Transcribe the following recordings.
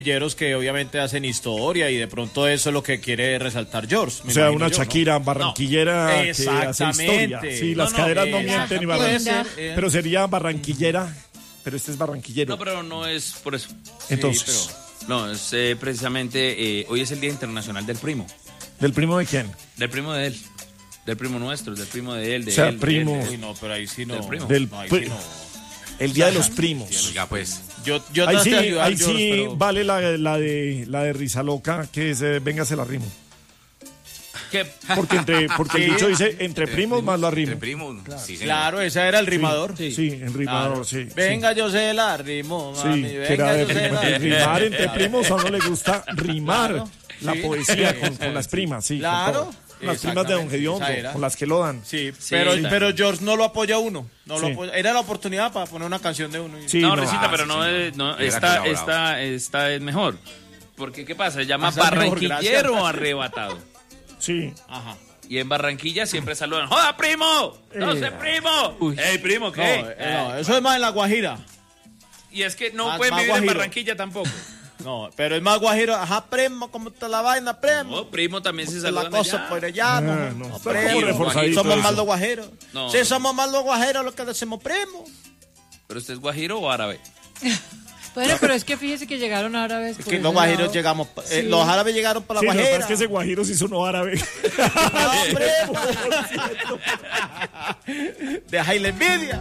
Barranquilleros que obviamente hacen historia y de pronto eso es lo que quiere resaltar George. O sea, una Shakira barranquillera que hace historia. Sí, las caderas no mienten y pero sería barranquillera, pero este es barranquillero. No, pero no es por eso. Entonces. Sí, no, es precisamente, hoy es el Día Internacional del Primo. ¿Del primo de quién? Del primo de él. Del primo nuestro, del primo de él. O sea, primo. Uy, no, pero ahí sí no. Del primo. El Día de los Primos. Ya, pues. Yo ahí sí, ayudar, ahí George, sí pero... vale la de Risa Loca, que es venga, se la rimo. ¿Qué? Porque el dicho dice entre primos más la rimo. Entre primos, claro. sí, claro, ese era el rimador. Sí, el rimador, claro. sí. Venga, yo se la rimo, mami. Sí, Venga, yo se la rimar entre primos, a uno le gusta rimar la poesía con las primas, sí. Claro. Las primas de Don Gediondo, con las que lo dan. Sí, pero George no lo apoya a uno. No lo apoya. Era la oportunidad para poner una canción de uno. Sí, no, Risita, pero esta es mejor. Porque, ¿qué pasa? Se llama barranquillero arrebatado. Sí. Ajá. Y en Barranquilla siempre saludan, ¡joda, primo! ¡No sé, primo! ¡Ey, primo, qué! No, eso es más en La Guajira. Y es que no pueden vivir en Barranquilla tampoco. No, pero es más guajiro. Ajá, primo, ¿cómo está la vaina, primo? No, primo también se saluda. La cosa por allá, no, primo. Somos más los guajiros. No, sí, somos más los guajiros los que decimos primo. ¿Pero usted es guajiro o árabe? Bueno, pero es que fíjese que llegaron árabes. Es que los guajiros llegamos. Sí. Los árabes llegaron para la Guajira. Es que ese guajiro sí sonó árabe. No, primo. Deja la envidia.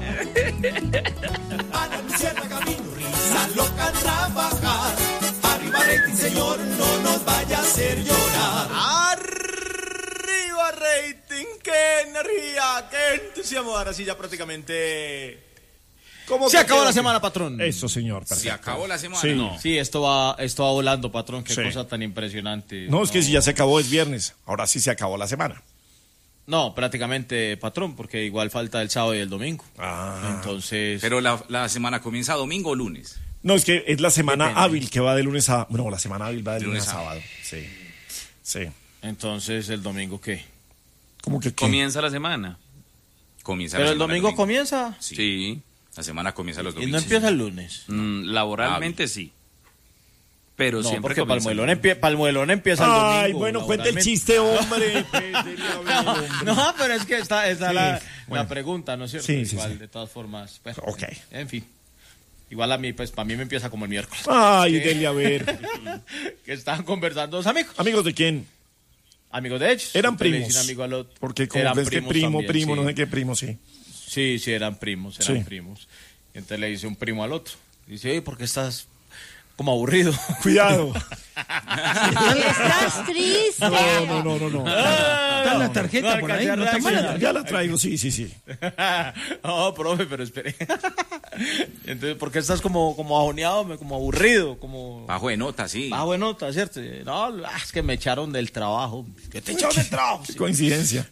Ana Luciana Camino, Risa Loca trabajar. Arriba rating, señor, no nos vaya a hacer llorar. Arriba rating, qué energía, qué entusiasmo. Ahora sí ya prácticamente... Se acabó la semana, patrón. Eso, señor. Perfecto. Se acabó la semana. Sí, no. Sí, esto va volando, patrón. Qué cosa tan impresionante. No, es que si ya se acabó, es viernes. Ahora sí se acabó la semana. No, prácticamente, patrón, porque igual falta el sábado y el domingo. Entonces... Pero la semana comienza domingo o lunes. No, es que es la semana hábil que va de lunes a... No, la semana hábil va de lunes a sábado. Sí. Entonces, ¿el domingo qué? ¿Cómo que qué? Comienza la semana. ¿Pero el domingo comienza? Sí. La semana comienza los domingos. ¿Y no empieza el lunes? Laboralmente sí. Pero no, siempre porque Palmuelón empieza el domingo. Ay, bueno, cuenta el chiste, hombre. No, pero es que está la pregunta, ¿no es cierto? Sí, igual, de todas formas. Bueno, ok. En fin. Igual a mí, pues, para mí me empieza como el miércoles. Ay, dele a ver. Que estaban conversando dos amigos. ¿Amigos de quién? Amigos de ellos. Eran primos. Amigo al otro. Porque como ves que primo, también, sí. No sé qué primo, sí. Sí, eran primos. Y entonces le dice un primo al otro. Dice, oye, ¿por qué estás como aburrido? Cuidado. Estás triste. No. ¿Está la tarjeta por ahí? ¿No está mala? Ya la traigo, sí. No, profe, pero espere. Entonces, ¿por qué estás como bajoneado, como aburrido? Como... Bajo de nota, sí. Bajo de nota, ¿cierto? No, es que me echaron del trabajo. ¿Qué te echaron del trabajo? Qué coincidencia.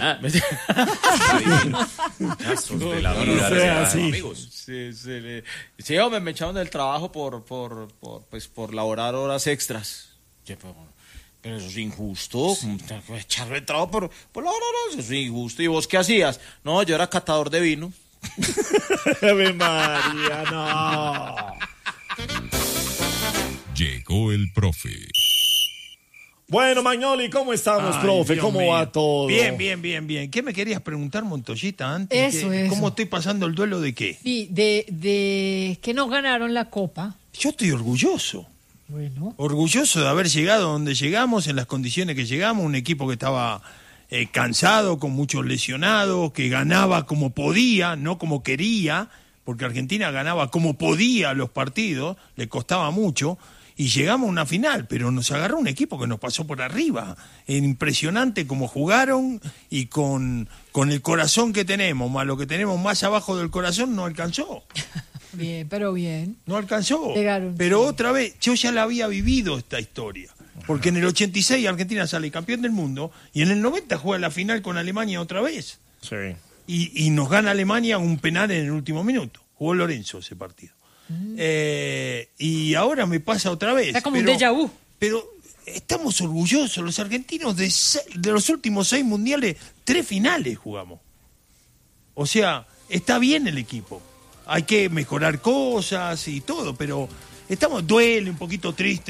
Amigos. Sí, hombre, me echaron del trabajo por laborar horas extras. Pero eso es injusto. Echarme el trabajo por laborar horas, eso es injusto. ¿Y vos qué hacías? No, yo era catador de vino. Ave María, no. Llegó el profe. Bueno, Magnoli, ¿cómo estamos, profe? Dios ¿Cómo mío. va todo? Bien. ¿Qué me querías preguntar, Montoyita, antes? Eso. ¿Cómo estoy pasando el duelo de qué? Sí, de que nos ganaron la Copa. Yo estoy orgulloso. Bueno. Orgulloso de haber llegado donde llegamos, en las condiciones que llegamos, un equipo que estaba cansado, con muchos lesionados, que ganaba como podía, no como quería, porque Argentina ganaba como podía los partidos, le costaba mucho, y llegamos a una final, pero nos agarró un equipo que nos pasó por arriba. Impresionante cómo jugaron y con el corazón que tenemos, más lo que tenemos más abajo del corazón, no alcanzó. Bien, pero bien. No alcanzó. Llegaron, pero sí. Otra vez, yo ya la había vivido esta historia. Porque en el 86 Argentina sale campeón del mundo y en el 90 juega la final con Alemania otra vez. Sí. Y nos gana Alemania un penal en el último minuto. Jugó Lorenzo ese partido. Y ahora me pasa otra vez. Está como un déjà vu. Pero estamos orgullosos, los argentinos de los últimos 6 mundiales, 3 finales jugamos. O sea, está bien el equipo. Hay que mejorar cosas y todo, pero duele, un poquito triste.